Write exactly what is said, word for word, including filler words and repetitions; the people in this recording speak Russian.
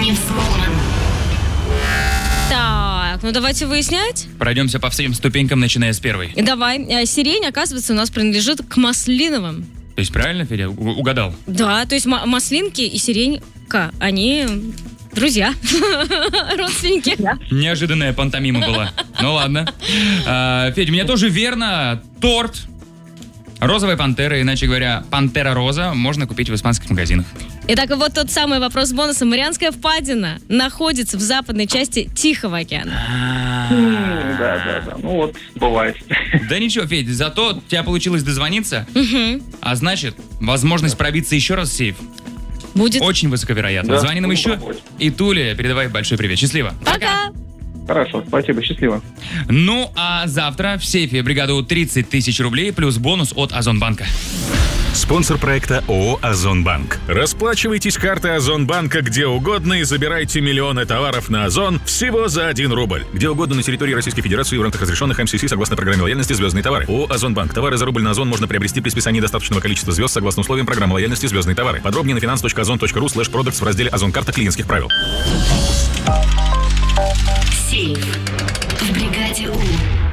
Невзломан. Так, ну давайте выяснять. Пройдемся по всем ступенькам, начиная с первой. Давай. Э, Сирень, оказывается, у нас принадлежит к маслиновым. То есть правильно, Федя, у- угадал? Да, то есть ма- маслинки и сиренька, они друзья, родственники. Неожиданная пантомима была. Ну ладно. А, Федя, у меня тоже верно. Торт. Розовая пантера, иначе говоря, пантера роза, можно купить в испанских магазинах. Итак, вот тот самый вопрос с бонусом. Марианская впадина находится в западной части Тихого океана. М, Да, да, да. Ну вот, бывает. Да ничего, Федь, зато у тебя получилось дозвониться, Мгм. а значит, возможность пробиться еще раз в сейф Будет. очень высоковероятна. Да, Звони нам буду еще. пробовать. И Туле передавай большой привет. Счастливо. Пока. Хорошо, спасибо, счастливо. Ну, а завтра в сейфе бригаду тридцать тысяч рублей плюс бонус от Озонбанка. Спонсор проекта ООО «Озонбанк». Расплачивайтесь картой Озонбанка где угодно и забирайте миллионы товаров на Озон всего за один рубль. Где угодно на территории Российской Федерации в рамках разрешенных эм си си согласно программе лояльности «Звездные товары». ООО «Озонбанк». Товары за рубль на Озон можно приобрести при списании достаточного количества звезд согласно условиям программы лояльности «Звездные товары». Подробнее на finance точка озон точка ру слэш продактс в разделе «Озон-карта клиентских правил». Сейф в бригаде У.